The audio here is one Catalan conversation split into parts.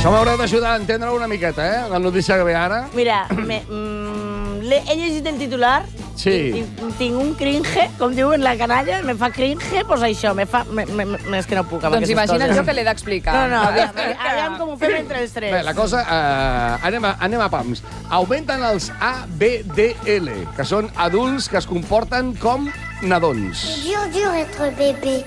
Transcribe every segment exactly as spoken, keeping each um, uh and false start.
Això m'haurà d'ajudar a entendre una miqueta, eh? La notícia que ve ara. Mira, me, mm, he, he llegit el titular. Sí. I, i, tinc un cringe, com diuen la canalla, me fa cringe, doncs això, me fa... Me, me, me, és que no puc amb doncs aquestes imagina't coses. jo que l'he d'explicar. No, no, aviam, aviam com ho fem entre els tres. Bé, la cosa... Uh, anem, a, anem a pams. Augmenten els A B D L, que són adults que es comporten com nadons. Dur, dur être bébé.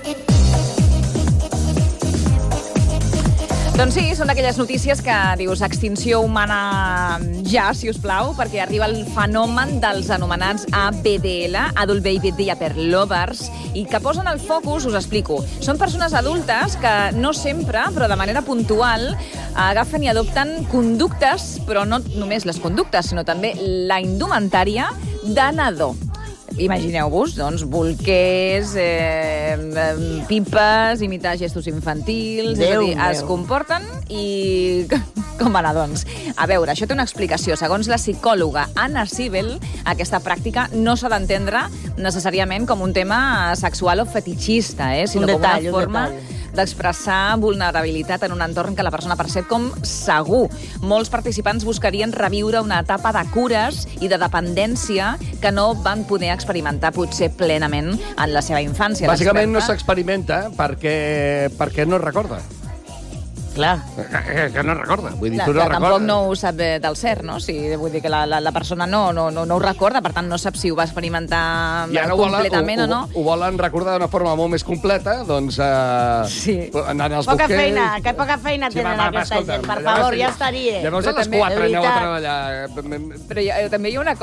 Doncs sí, són aquelles notícies que dius extinció humana ja, si us plau, perquè arriba el fenomen dels anomenats A B D L, Adult Baby Diaper Lovers, i que posen el focus, us explico. Són persones adultes que no sempre, però de manera puntual, agafen i adopten conductes, però no només les conductes, sinó també la indumentària de nadó. Imagineu-vos, doncs, bolquers, eh, pipes, imitar gestos infantils... Déu és a dir, es meu. comporten i... com a nadons. A veure, això té una explicació. Segons la psicòloga Anna Sibel, aquesta pràctica no s'ha d'entendre necessàriament com un tema sexual o fetitxista, eh? sinó Un detall, com un una forma detall. d'expressar vulnerabilitat en un entorn que la persona percep com segur. Molts participants buscarien reviure una etapa de cures i de dependència que no van poder experimentar potser plenament en la seva infància. Bàsicament no L'experta- s'experimenta perquè, perquè no es recorda. Clar. Que, que no es recorda. Vull dir, Clar, tu no clar, recordes. tampoc no ho sap eh, del cert, no? Si, vull dir que la, la, la persona no, no, no, no ho recorda, per tant no sap si ho va experimentar I ara ho volen, completament ho, o no. ho, ho volen recordar d'una forma molt més completa, doncs... Eh, Sí. Anant als Poca bolquers... feina, que poca feina Sí, tenen va, va, aquesta escolta'm, gent. Per llavors- favor, ja estaria. Llavors a Però les també- quatre de aneu a veritat. treballar. Però hi ha, també hi ha una cosa